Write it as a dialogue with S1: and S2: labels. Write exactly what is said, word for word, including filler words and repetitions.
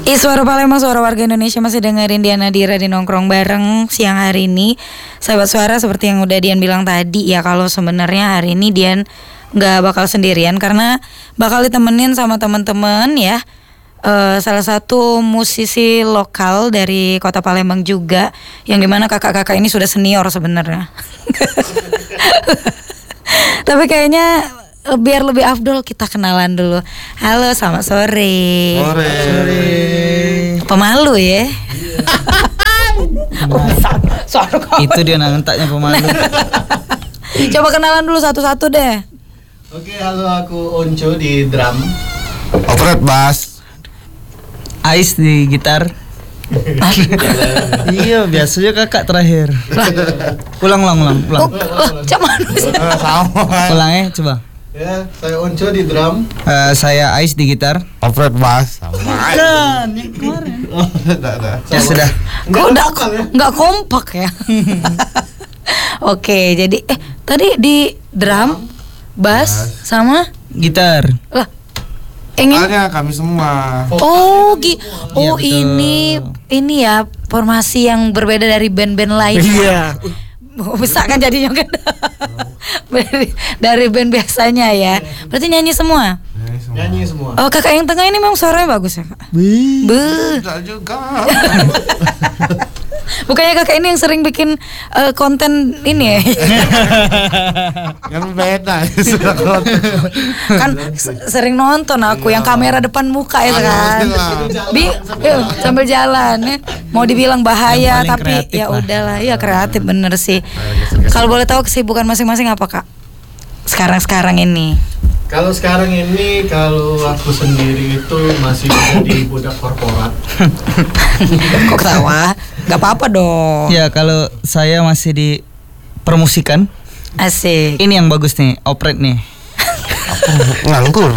S1: Ih, Suara Palembang, suara warga Indonesia, masih dengerin Diana Dira di Nongkrong Bareng siang hari ini. Sahabat Suara, seperti yang udah Dian bilang tadi ya, kalau sebenarnya hari ini Dian nggak bakal sendirian karena bakal ditemenin sama teman-teman ya. Uh, salah satu musisi lokal dari kota Palembang juga, yang dimana kakak-kakak ini sudah senior sebenarnya. Tapi kayaknya biar lebih afdol kita kenalan dulu. Halo, selamat sore.
S2: Sore. Sore.
S1: Pemalu ya. Oh,
S3: itu dia nantaknya pemalu.
S1: Coba kenalan dulu satu-satu deh.
S2: Oke, halo, aku Onco di drum. Operet bass.
S3: Ais di gitar. Iya, biasanya kakak terakhir. Ulang, ulang, ulang, ulang.
S1: Oh, lah, cuman
S2: Sama.
S3: Ulang ya, coba.
S2: Ya, saya Onco di drum.
S3: Uh, saya Ais di gitar.
S2: Operet bass. Sama.
S3: Bukan, yang kemarin.
S2: Oh, enggak, enggak.
S3: Ya sudah.
S1: Kok udah nggak kompak ya? Oke, jadi eh tadi di drum, bass, sama
S3: Gitar.
S1: lah. Ingin
S2: Soalnya kami semua.
S1: Oh, gi
S3: Iya,
S1: oh
S3: betul.
S1: ini ini ya formasi yang berbeda dari band-band lain.
S3: Iya.
S1: Oh, bisa kan jadinya kan? dari, dari band biasanya ya. Berarti nyanyi semua.
S2: Nyanyi semua. Nyanyi semua.
S1: Oh, kakak yang tengah ini memang suaranya bagus ya, Kak? Beuh.
S2: Enggak juga.
S1: Bukannya kakak ini yang sering bikin eh, konten ini ya?
S2: Kan beda. Sudah konten.
S1: Kan s- sering nonton aku yang kamera depan muka ya kan. Bi yuk, sambil jalan ya. Mau dibilang bahaya
S3: Yang paling
S1: tapi
S3: kreatif
S1: ya
S3: lah.
S1: udahlah, ya kreatif bener sih. Kalau boleh tahu kesibukan masing-masing apa, Kak? Sekarang-sekarang ini.
S2: Kalau sekarang ini, kalau aku sendiri itu masih jadi budak korporat.
S1: Kok ketawa? Gak apa-apa dong.
S3: Ya, kalau saya masih di permusikan.
S1: Asik.
S3: Ini yang bagus nih, operet nih.
S2: Nganggur.